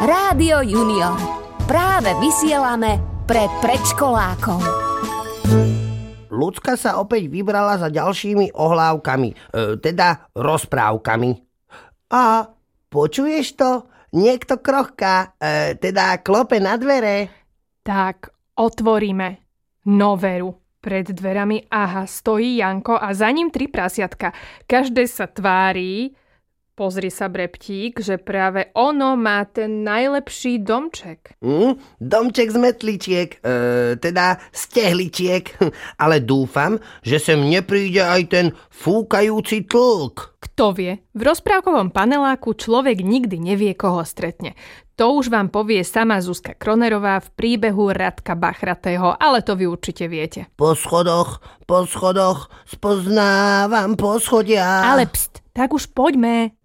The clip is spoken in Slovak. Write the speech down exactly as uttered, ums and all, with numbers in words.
Rádio Junior. Práve vysielame pre predškolákov. Ľudská sa opäť vybrala za ďalšími ohlávkami, e, teda rozprávkami. A počuješ to? Niekto krochká, e, teda klope na dvere. Tak, otvoríme. No veru. Pred dverami, aha, stojí Janko a za ním tri prasiatka. Každé sa tvári, pozri sa Breptík, že práve ono má ten najlepší domček. Mm, domček z metličiek, e, teda z tehličiek. Ale dúfam, že sem nepríde aj ten fúkajúci tlk. Kto vie, v rozprávkovom paneláku človek nikdy nevie, koho stretne. To už vám povie sama Zuzka Kronerová v príbehu Radka Bachratého, ale to vy určite viete. Po schodoch, po schodoch, spoznávam poschodia. Ale pst, tak už poďme.